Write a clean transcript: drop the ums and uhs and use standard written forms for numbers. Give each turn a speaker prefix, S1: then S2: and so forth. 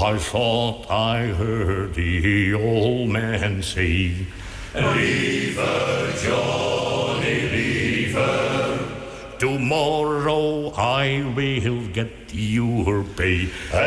S1: I thought I heard the old man say, "Leave her, Johnny, leave her. Tomorrow I will get your pay."